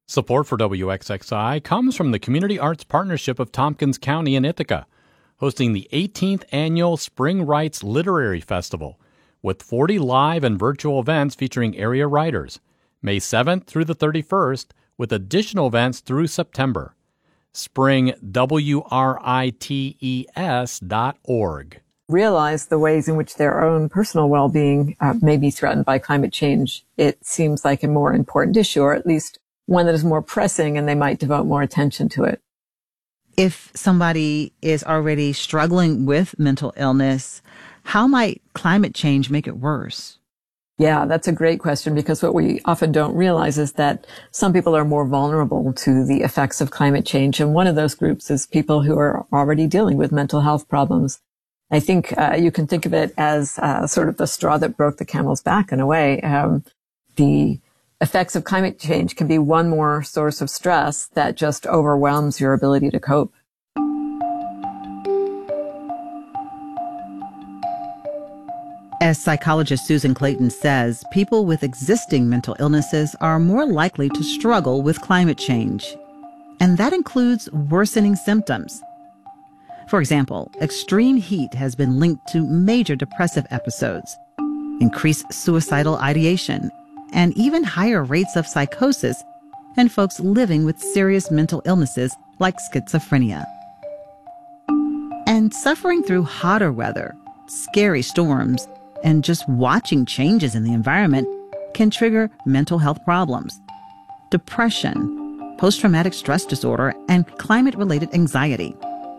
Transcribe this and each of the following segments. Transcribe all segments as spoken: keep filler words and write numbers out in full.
Support for W X X I comes from the Community Arts Partnership of Tompkins County in Ithaca, hosting the eighteenth Annual Spring Writes Literary Festival, with forty live and virtual events featuring area writers, May seventh through the thirty-first, with additional events through September. spring writes dot org. Realize the ways in which their own personal well-being uh, may be threatened by climate change. It seems like a more important issue, or at least one that is more pressing, and they might devote more attention to it. If somebody is already struggling with mental illness, how might climate change make it worse? Yeah, that's a great question, because what we often don't realize is that some people are more vulnerable to the effects of climate change. And one of those groups is people who are already dealing with mental health problems. I think uh, you can think of it as uh, sort of the straw that broke the camel's back in a way. Um, the effects of climate change can be one more source of stress that just overwhelms your ability to cope. As psychologist Susan Clayton says, people with existing mental illnesses are more likely to struggle with climate change. And that includes worsening symptoms. For example, extreme heat has been linked to major depressive episodes, increased suicidal ideation, and even higher rates of psychosis in folks living with serious mental illnesses like schizophrenia. And suffering through hotter weather, scary storms, and just watching changes in the environment can trigger mental health problems, depression, post-traumatic stress disorder, and climate-related anxiety.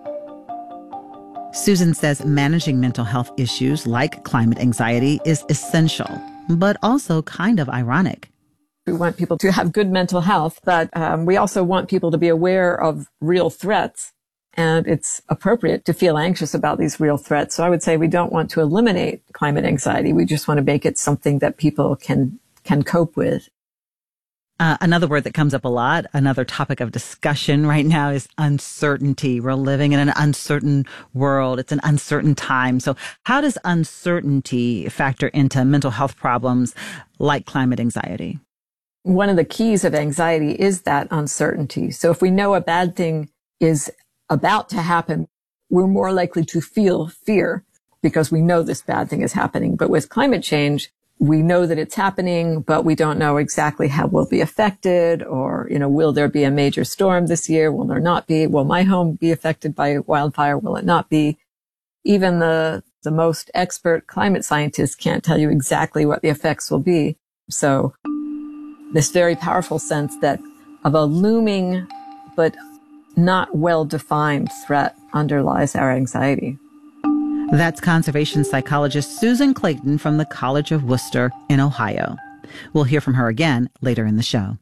Susan says managing mental health issues like climate anxiety is essential, but also kind of ironic. We want people to have good mental health, but um, we also want people to be aware of real threats. And it's appropriate to feel anxious about these real threats. So I would say we don't want to eliminate climate anxiety. We just want to make it something that people can can cope with. Uh, another word that comes up a lot, another topic of discussion right now, is uncertainty. We're living in an uncertain world. It's an uncertain time. So how does uncertainty factor into mental health problems like climate anxiety? One of the keys of anxiety is that uncertainty. So if we know a bad thing is about to happen, we're more likely to feel fear because we know this bad thing is happening. But with climate change, we know that it's happening, but we don't know exactly how we'll be affected, or, you know, will there be a major storm this year? Will there not be? Will my home be affected by wildfire? Will it not be? Even the, the most expert climate scientists can't tell you exactly what the effects will be. So this very powerful sense that of a looming but not well-defined threat underlies our anxiety. That's conservation psychologist Susan Clayton from the College of Worcester in Ohio. We'll hear from her again later in the show.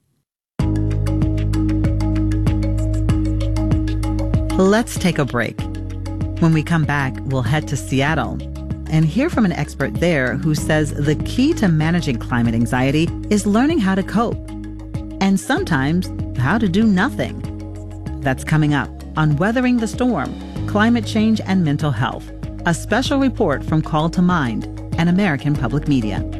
Let's take a break. When we come back, we'll head to Seattle and hear from an expert there who says the key to managing climate anxiety is learning how to cope, and sometimes how to do nothing. That's coming up on Weathering the Storm, Climate Change and Mental Health, a special report from Call to Mind and American Public Media.